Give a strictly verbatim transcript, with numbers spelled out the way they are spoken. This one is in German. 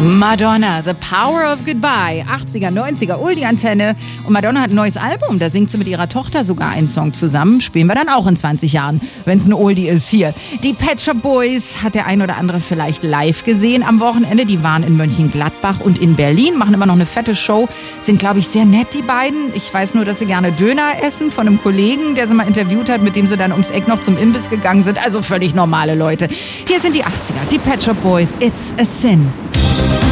Madonna, The Power of Goodbye, achtziger, neunziger, Oldie-Antenne. Und Madonna hat ein neues Album, da singt sie mit ihrer Tochter sogar einen Song zusammen. Spielen wir dann auch in zwanzig Jahren, wenn es ein Oldie ist hier. Die Pet Shop Boys hat der ein oder andere vielleicht live gesehen am Wochenende. Die waren in Mönchengladbach und in Berlin, machen immer noch eine fette Show. Sind, glaube ich, sehr nett, die beiden. Ich weiß nur, dass sie gerne Döner essen von einem Kollegen, der sie mal interviewt hat, mit dem sie dann ums Eck noch zum Imbiss gegangen sind. Also völlig normale Leute. Hier sind die achtziger, die Pet Shop Boys, It's a Sin.